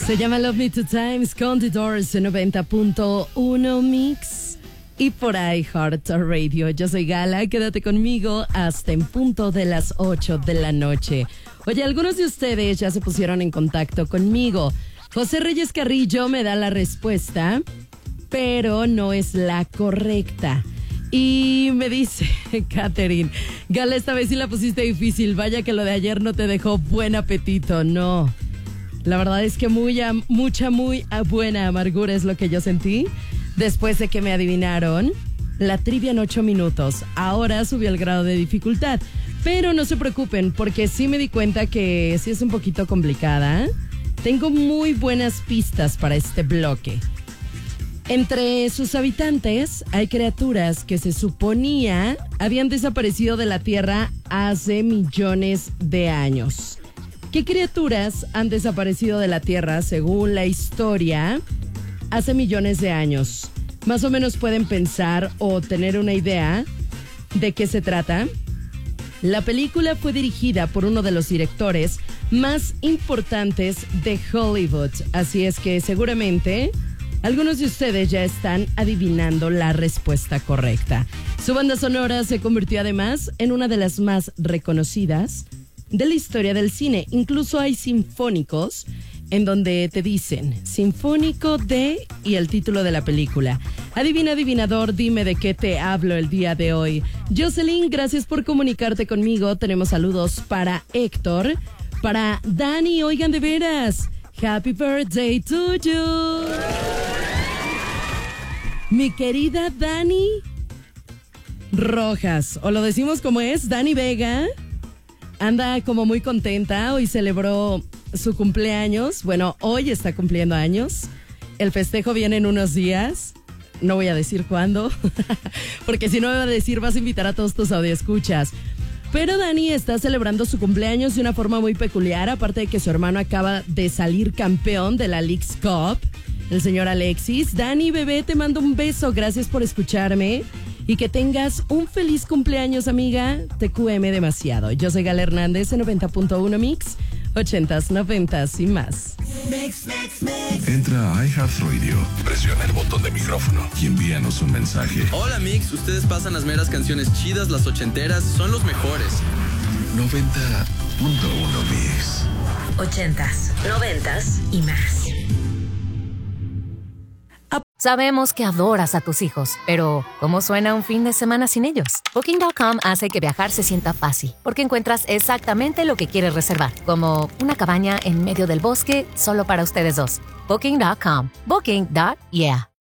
Se llama Love Me Two Times con The Doors en 90.1 Mix y por iHeart Radio. Yo soy Gala, quédate conmigo hasta en punto de las 8 de la noche. Oye, algunos de ustedes ya se pusieron en contacto conmigo. José Reyes Carrillo me da la respuesta, pero no es la correcta. Y me dice, Katherine, Gala, esta vez sí la pusiste difícil. Vaya que lo de ayer no te dejó buen apetito. No, la verdad es que muy buena amargura es lo que yo sentí después de que me adivinaron la trivia en 8 minutos. Ahora subió el grado de dificultad, pero no se preocupen porque sí me di cuenta que sí es un poquito complicada. Tengo muy buenas pistas para este bloque. Entre sus habitantes hay criaturas que se suponía habían desaparecido de la Tierra hace millones de años. ¿Qué criaturas han desaparecido de la Tierra según la historia hace millones de años? Más o menos pueden pensar o tener una idea de qué se trata. La película fue dirigida por uno de los directores más importantes de Hollywood, así es que seguramente algunos de ustedes ya están adivinando la respuesta correcta. Su banda sonora se convirtió además en una de las más reconocidas de la historia del cine. Incluso hay sinfónicos en donde te dicen Sinfónico de y el título de la película. Adivina, adivinador, dime de qué te hablo el día de hoy. Jocelyn, gracias por comunicarte conmigo. Tenemos saludos para Héctor, para Dani, oigan de veras. Happy birthday to you. Mi querida Dani Rojas, o lo decimos como es, Dani Vega, anda como muy contenta. Hoy celebró su cumpleaños. Bueno, hoy está cumpliendo años. El festejo viene en unos días. No voy a decir cuándo, porque si no me va a decir, vas a invitar a todos tus audioescuchas. Pero Dani está celebrando su cumpleaños de una forma muy peculiar, aparte de que su hermano acaba de salir campeón de la Leagues Cup, el señor Alexis. Dani, bebé, te mando un beso, gracias por escucharme y que tengas un feliz cumpleaños, amiga. Te QM demasiado. Yo soy Gala Hernández en 90.1 Mix, 80s, 90s y más. Entra a iHeartRadio, presiona el botón de micrófono y envíanos un mensaje. Hola Mix, ustedes pasan las meras canciones chidas, las ochenteras, son los mejores. 90.1 Mix. 80s, 90s y más. Sabemos que adoras a tus hijos, pero ¿cómo suena un fin de semana sin ellos? Booking.com hace que viajar se sienta fácil, porque encuentras exactamente lo que quieres reservar, como una cabaña en medio del bosque solo para ustedes dos. Booking.com. Booking.yeah.